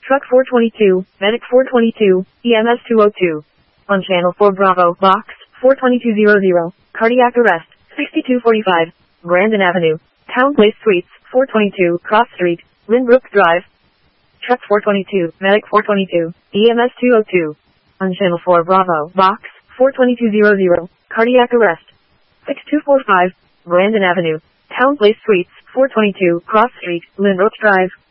Truck 422, Medic 422, EMS 202. On Channel 4 Bravo, Box 42200, Cardiac Arrest, 6245, Brandon Avenue, Town Place Suites, 422, Cross Street, Lynbrook Drive. Truck 422, Medic 422, EMS 202. On Channel 4 Bravo, Box 42200, Cardiac Arrest, 6245, Brandon Avenue, Town Place Suites, 422, Cross Street, Lynbrook Drive.